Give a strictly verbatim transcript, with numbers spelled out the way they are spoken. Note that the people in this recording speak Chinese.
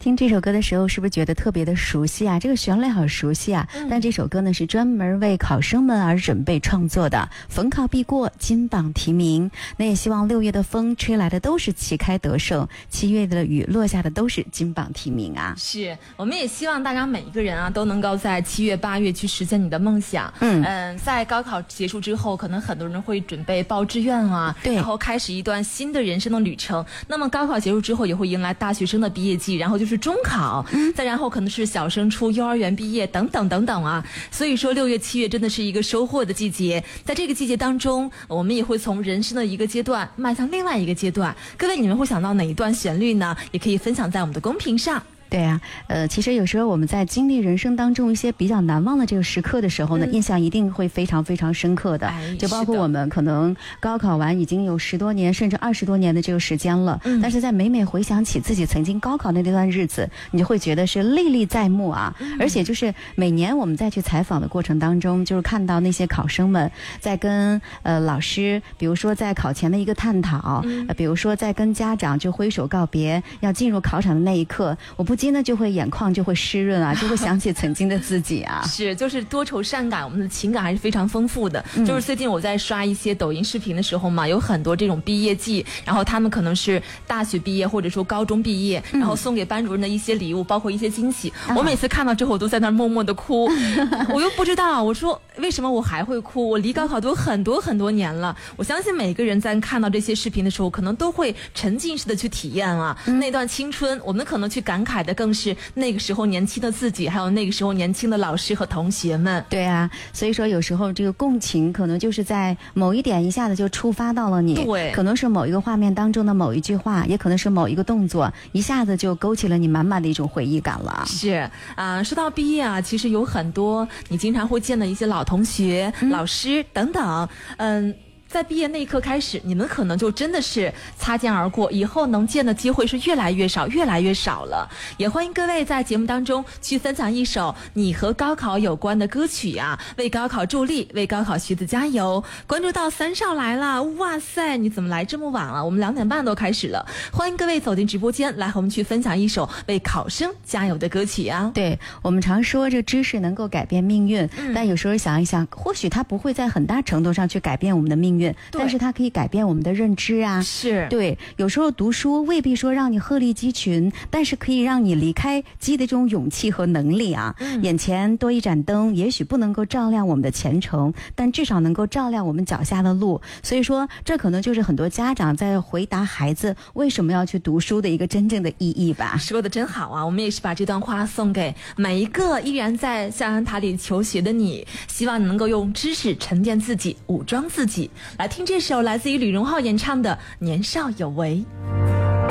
听这首歌的时候，是不是觉得特别的熟悉啊？这个旋律好熟悉啊！嗯、但这首歌呢，是专门为考生们而准备创作的，逢考必过，金榜题名。那也希望六月的风吹来的都是旗开得胜，七月的雨落下的都是金榜题名啊！ 是，我们也希望大家每一个人啊，都能够在七月八月去实现你的梦想。嗯嗯，在高考结束之后，可能很多人会准备报志愿啊，对，然后开始一段新的人生的旅程。那么高考结束之后，也会迎来大学生的毕业季，然后就是中考，嗯、再然后可能是小升初、幼儿园毕业等等等等啊。所以说，六月、七月真的是一个收获的季节。在这个季节当中，我们也会从人生的一个阶段迈向另外一个阶段。各位，你们会想到哪一段旋律呢？也可以分享在我们的公屏上。 对啊，呃，其实有时候我们在经历人生当中一些比较难忘的这个时刻的时候呢，嗯、印象一定会非常非常深刻的。哎、就包括我们可能高考完已经有十多年甚至二十多年的这个时间了，嗯、但是在每每回想起自己曾经高考的那段日子，你就会觉得是历历在目啊。嗯、而且就是每年我们再去采访的过程当中，就是看到那些考生们在跟呃老师，比如说在考前的一个探讨，嗯呃、比如说在跟家长就挥手告别，要进入考场的那一刻，我不禁呢就会眼眶就会湿润啊，就会想起曾经的自己啊。 是，就是多愁善感，我们的情感还是非常丰富的。嗯、就是最近我在刷一些抖音视频的时候嘛，有很多这种毕业季，然后他们可能是大学毕业或者说高中毕业，嗯、然后送给班主任的一些礼物，包括一些惊喜。啊、我每次看到之后，我都在那儿默默的哭，我又不知道，我说为什么我还会哭？我离高考都很多很多年了。我相信每个人在看到这些视频的时候，可能都会沉浸式的去体验啊，嗯、那段青春，我们可能去感慨的更是那个时候年轻的自己，还有那个时候年轻的老师和同学们。 对啊，所以说有时候这个共情可能就是在某一点一下子就触发到了你， 对， 可能是某一个画面当中的某一句话，也可能是某一个动作，一下子就勾起了你满满的一种回忆感了。 是啊、呃，说到毕业啊，其实有很多你经常会见的一些老同学、嗯、老师等等，嗯。在毕业那一刻开始，你们可能就真的是擦肩而过，以后能见的机会是越来越少越来越少了。也欢迎各位在节目当中去分享一首你和高考有关的歌曲啊，为高考助力，为高考学子加油。关注到三少来了，哇塞，你怎么来这么晚了？我们两点半都开始了，欢迎各位走进直播间来和我们去分享一首为考生加油的歌曲啊。 对，我们常说这知识能够改变命运，嗯、但有时候想一想，或许它不会在很大程度上去改变我们的命运，但是它可以改变我们的认知啊。 是， 对，有时候读书未必说让你鹤立鸡群，但是可以让你离开鸡的这种勇气和能力啊。嗯、眼前多一盏灯，也许不能够照亮我们的前程，但至少能够照亮我们脚下的路。所以说，这可能就是很多家长在回答孩子为什么要去读书的一个真正的意义吧。 说的真好啊！我们也是把这段话送给每一个依然在象牙塔里求学的你，希望你能够用知识沉淀自己，武装自己。来听这首来自于吕荣浩演唱的《年少有为》。